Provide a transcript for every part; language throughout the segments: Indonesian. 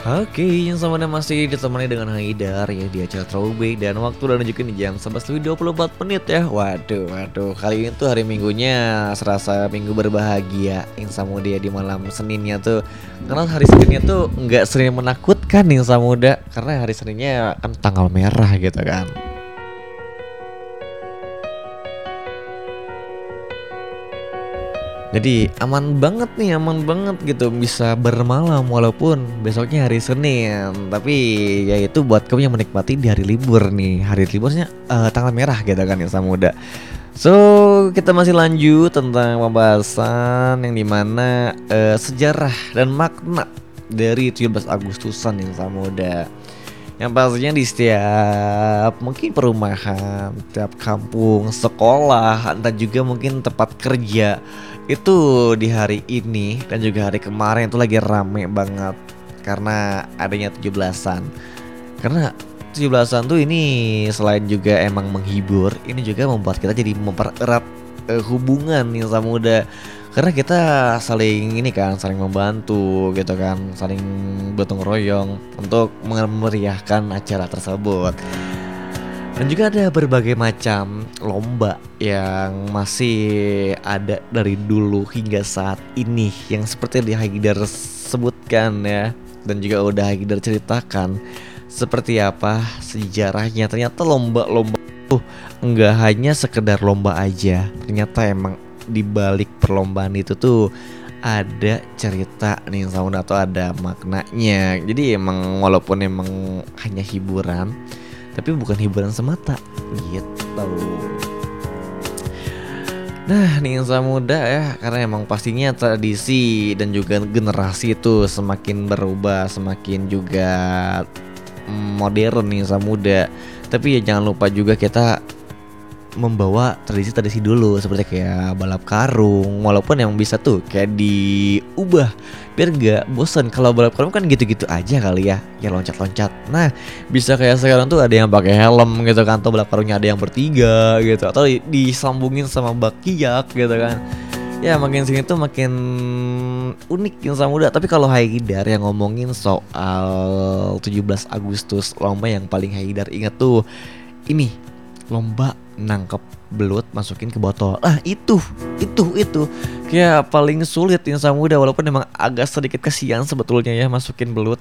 Oke, yang sama masih ditemani dengan Haidar ya di acara Throwback dan waktu udah nunjukin di jam 11:24 menit ya. Waduh, kali ini tuh hari Minggunya serasa minggu berbahagia Insa Muda ya di malam Seninnya tuh. Karena hari Seninnya tuh nggak Senin menakutkan Insa Muda karena hari Seninnya kan tanggal merah gitu kan. Jadi aman banget gitu bisa bermalam walaupun besoknya hari Senin. Tapi ya itu buat kamu yang menikmati di hari libur nih. Hari liburnya tanggal merah gitu kan ya sama muda. So kita masih lanjut tentang pembahasan yang dimana sejarah dan makna dari 17 Agustusan yang sama muda. Yang pastinya di setiap mungkin perumahan, tiap kampung, sekolah, entah juga mungkin tempat kerja itu di hari ini dan juga hari kemarin itu lagi rame banget karena adanya 17-an. Karena 17-an tuh ini selain juga emang menghibur, ini juga membuat kita jadi mempererat hubungan nih sama muda. Karena kita saling ini kan, saling membantu gitu kan, saling gotong royong untuk memeriahkan acara tersebut. Dan juga ada berbagai macam lomba yang masih ada dari dulu hingga saat ini yang seperti yang Haidar sebutkan ya, dan juga udah Haidar ceritakan seperti apa sejarahnya. Ternyata lomba-lomba tuh enggak hanya sekedar lomba aja, ternyata emang di balik perlombaan itu tuh ada cerita nih sound atau ada maknanya. Jadi emang walaupun emang hanya hiburan, tapi bukan hiburan semata gitu. Nah nih insan muda ya, karena emang pastinya tradisi dan juga generasi itu semakin berubah, semakin juga modern nih insan muda. Tapi ya jangan lupa juga kita membawa tradisi-tradisi dulu seperti kayak balap karung, walaupun yang bisa tuh kayak diubah biar nggak bosan. Kalau balap karung kan gitu-gitu aja kali ya loncat-loncat. Nah bisa kayak sekarang tuh ada yang pakai helm gitu kan, atau balap karungnya ada yang bertiga gitu, atau disambungin sama bakiak gitu kan. Ya makin sini tuh makin unik insan muda. Tapi kalau Haidar yang ngomongin soal 17 Agustus, lomba yang paling Haidar ingat tuh ini, lomba nangkep belut masukin ke botol. Itu kayak paling sulit insan muda, walaupun emang agak sedikit kasihan sebetulnya ya masukin belut.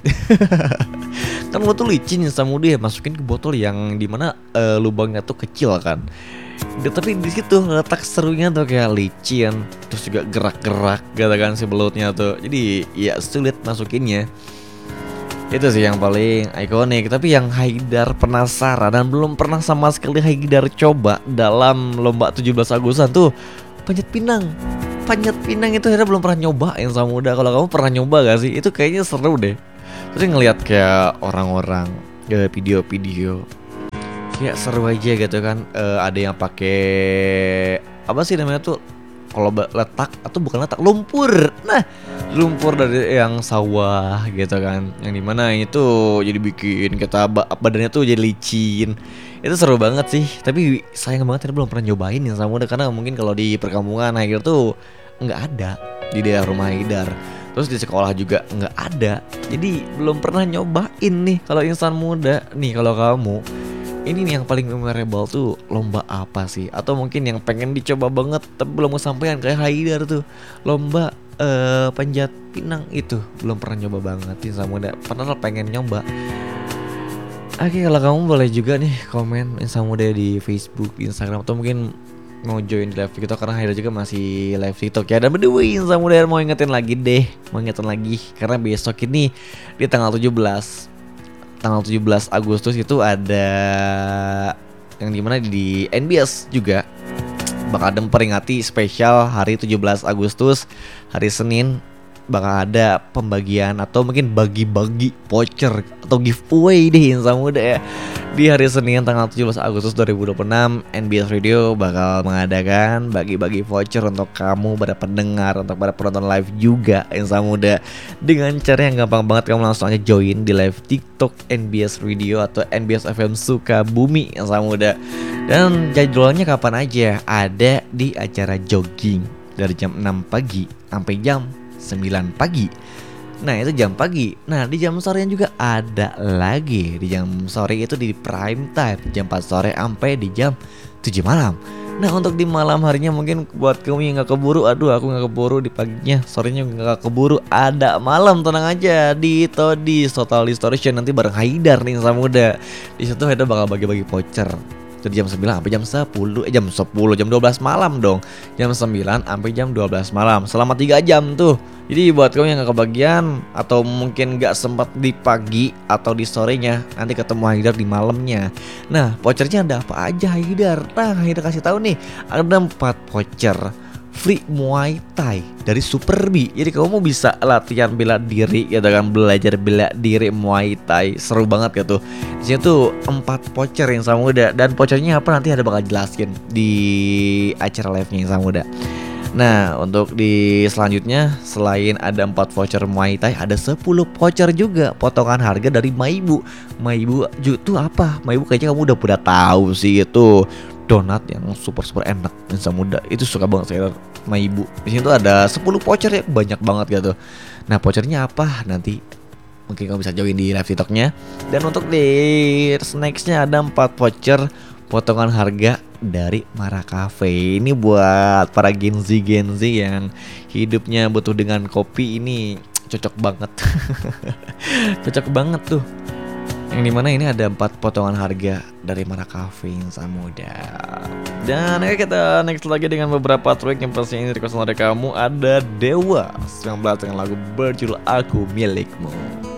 Kan belut tuh licin insan muda ya, masukin ke botol yang dimana lubangnya tuh kecil kan. Tapi di situ letak serunya tuh, kayak licin terus juga gerak-gerak gitu kan si belutnya tuh. Jadi ya sulit masukinnya. Itu sih yang paling ikonik. Tapi yang Haidar penasaran dan belum pernah sama sekali Haidar coba dalam lomba 17 Agustusan tuh panjat pinang. Panjat pinang itu Haidar belum pernah nyobain sama muda. Kalau kamu pernah nyoba gak sih? Itu kayaknya seru deh. Terus ngeliat kayak orang-orang video-video kayak seru aja gitu kan. Ada yang pakai apa sih namanya tuh, kalau letak atau bukan letak, lumpur. Nah lumpur dari yang sawah gitu kan, yang dimana itu jadi bikin kita badannya tuh jadi licin. Itu seru banget sih. Tapi sayang banget kita belum pernah nyobain yang sama muda, karena mungkin kalau di perkampungan Haidar tuh nggak ada di daerah rumah Haidar. Terus di sekolah juga nggak ada. Jadi belum pernah nyobain nih. Kalau insan muda nih, kalau kamu ini nih yang paling memorable tuh lomba apa sih? Atau mungkin yang pengen dicoba banget tapi belum kesampaian kayak Haidar tuh, lomba panjat pinang itu belum pernah nyoba banget sih sama muda. Padahal pengen nyoba. Oke, kalau kamu boleh juga nih komen Insan Muda di Facebook, Instagram, atau mungkin mau join di live TikTok karena Haidar juga masih live TikTok ya. Dan by the way Insan Muda mau ingetin lagi karena besok ini di tanggal 17 Agustus itu ada yang dimana di NBS juga bakal ada memperingati spesial hari 17 Agustus, hari Senin bakal ada pembagian atau mungkin bagi-bagi voucher atau giveaway deh Insan Muda ya. Di hari Senin tanggal 17 Agustus 2026 NBS Radio bakal mengadakan bagi-bagi voucher untuk kamu para pendengar, untuk para penonton live juga Insan Muda. Dengan cara yang gampang banget, kamu langsung aja join di live TikTok NBS Radio atau NBS FM Sukabumi Insan Muda. Dan jadwalnya kapan aja? Ada di acara jogging dari jam 6 pagi sampai jam 9 pagi. Nah itu jam pagi. Nah di jam sore juga ada lagi. Di jam sore itu di prime time, jam 4 sore sampai di jam 7 malam. Nah untuk di malam harinya mungkin buat kamu yang gak keburu, aduh aku gak keburu di paginya, sorenya gak keburu, ada malam, tenang aja di Todis Total Distortion nanti bareng Haidar nih sama muda. Di situ Haidar bakal bagi-bagi voucher. Dari jam 9 sampai jam 10, jam 12 malam dong. Jam 9 sampai jam 12 malam. Selama 3 jam tuh. Jadi buat kamu yang gak kebagian atau mungkin gak sempat di pagi atau di sorenya, nanti ketemu Haidar di malamnya. Nah, vouchernya ada apa aja Haidar? Nah, Haidar kasih tahu nih, ada 4 voucher free Muay Thai dari Superbi. Jadi kamu bisa latihan bela diri gitu kan, belajar bela diri Muay Thai. Seru banget gitu. Di sini tuh 4 voucher yang sama muda, dan vouchernya apa nanti ada bakal jelasin di acara live-nya yang sama muda. Nah untuk di selanjutnya, selain ada 4 voucher Muay Thai, ada 10 voucher juga potongan harga dari Maibu. Maibu itu apa? Maibu kayaknya kamu udah pada tahu sih, itu donat yang super enak dan muda. Itu suka banget saya Maibu. Di sini tuh ada 10 voucher ya, banyak banget gitu. Nah vouchernya apa nanti mungkin kamu bisa join di live TikToknya. Dan untuk di snacks-nya ada 4 voucher potongan harga dari Mara Cafe. Ini buat para Gen Z yang hidupnya butuh dengan kopi, ini cocok banget. Cocok banget tuh. Yang dimana ini ada 4 potongan harga dari Mara Cafe yang muda. Dan ayo kita next lagi dengan beberapa track yang pastinya ini request dari kamu. Ada Dewa 19 dengan lagu berjudul Aku Milikmu.